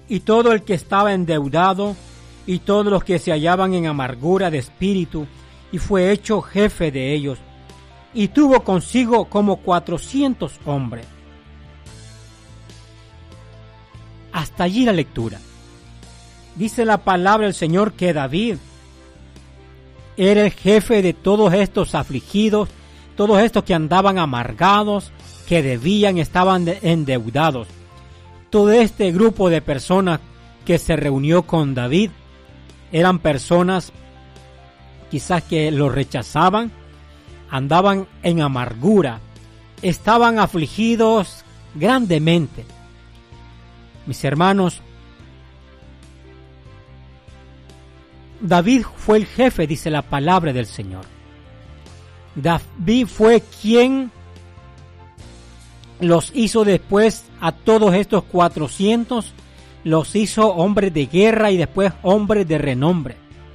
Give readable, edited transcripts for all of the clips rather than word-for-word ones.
y todo el que estaba endeudado, y todos los que se hallaban en amargura de espíritu, y fue hecho jefe de ellos, y tuvo consigo como 400 hombres. Hasta allí la lectura. Dice la palabra del Señor que David era el jefe de todos estos afligidos, todos estos que andaban amargados, que debían, estaban endeudados. Todo este grupo de personas que se reunió con David eran personas quizás que lo rechazaban, andaban en amargura, estaban afligidos grandemente. Mis hermanos, David fue el jefe, dice la palabra del Señor. David fue quien los hizo después a todos estos 400, los hizo hombres de guerra y después hombres de renombre.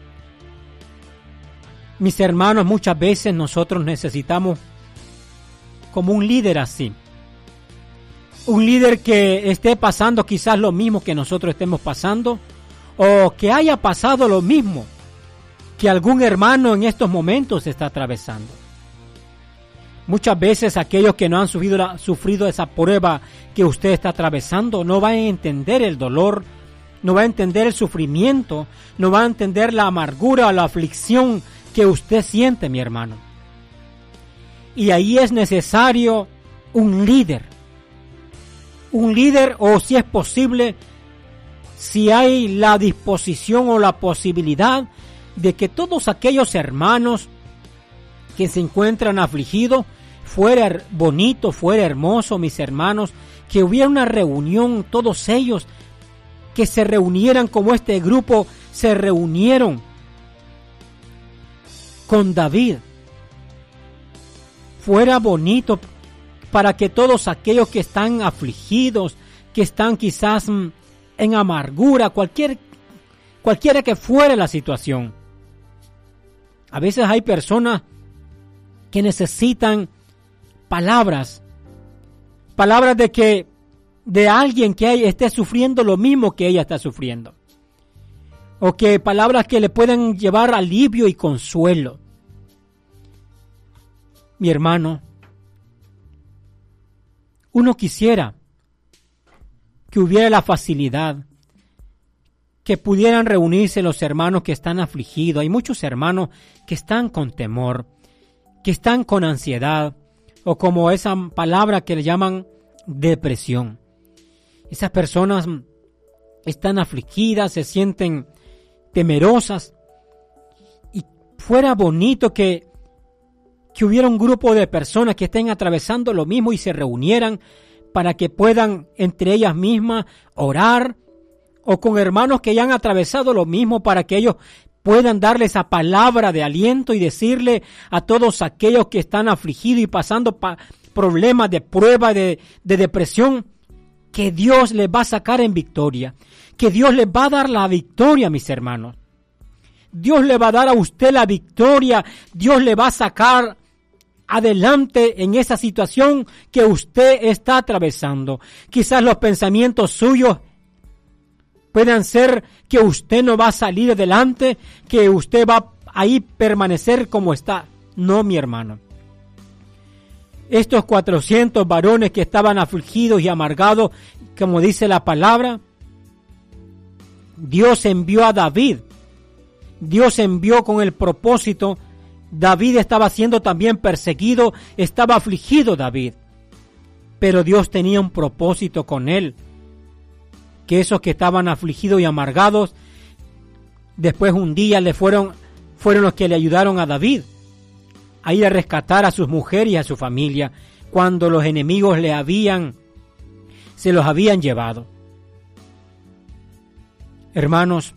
Mis hermanos, muchas veces nosotros necesitamos como un líder así. Un líder que esté pasando quizás lo mismo que nosotros estemos pasando, o que haya pasado lo mismo que algún hermano en estos momentos está atravesando. Muchas veces aquellos que no han sufrido esa prueba que usted está atravesando no van a entender el dolor, no van a entender el sufrimiento, no van a entender la amargura o la aflicción que usted siente, mi hermano. Y ahí es necesario un líder, o si es posible, si hay la disposición o la posibilidad de que todos aquellos hermanos que se encuentran afligidos, fuera bonito, fuera hermoso, mis hermanos, que hubiera una reunión, todos ellos, que se reunieran como este grupo se reunieron con David. Fuera bonito para que todos aquellos que están afligidos, que están quizás en amargura, cualquiera que fuera la situación. A veces hay personas que necesitan palabras de alguien que esté sufriendo lo mismo que ella está sufriendo, o que palabras que le puedan llevar alivio y consuelo. Mi hermano, uno quisiera que hubiera la facilidad, que pudieran reunirse los hermanos que están afligidos. Hay muchos hermanos que están con temor, que están con ansiedad, o como esa palabra que le llaman depresión. Esas personas están afligidas, se sienten temerosas, y fuera bonito que hubiera un grupo de personas que estén atravesando lo mismo y se reunieran para que puedan entre ellas mismas orar, o con hermanos que ya han atravesado lo mismo para que ellos puedan darle esa palabra de aliento y decirle a todos aquellos que están afligidos y pasando problemas de prueba, de depresión, que Dios les va a sacar en victoria, que Dios les va a dar la victoria, mis hermanos. Dios le va a dar a usted la victoria, Dios le va a sacar adelante en esa situación que usted está atravesando. Quizás los pensamientos suyos puedan ser que usted no va a salir adelante, que usted va a ahí permanecer como está. No, mi hermano. Estos 400 varones que estaban afligidos y amargados, como dice la palabra, Dios envió a David. Dios envió con el propósito. David estaba siendo también perseguido, estaba afligido David. Pero Dios tenía un propósito con él. Que esos que estaban afligidos y amargados, después un día fueron los que le ayudaron a David a ir a rescatar a sus mujeres y a su familia cuando los enemigos se los habían llevado. Hermanos,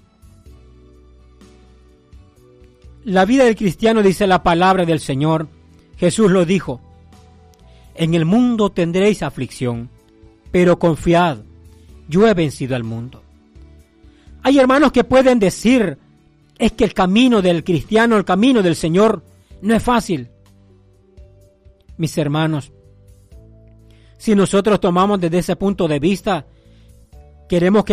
la vida del cristiano, dice la palabra del Señor, Jesús lo dijo: en el mundo tendréis aflicción, pero confiad, yo he vencido al mundo. Hay hermanos que pueden decir, es que el camino del cristiano, el camino del Señor, no es fácil. Mis hermanos, si nosotros tomamos desde ese punto de vista, queremos que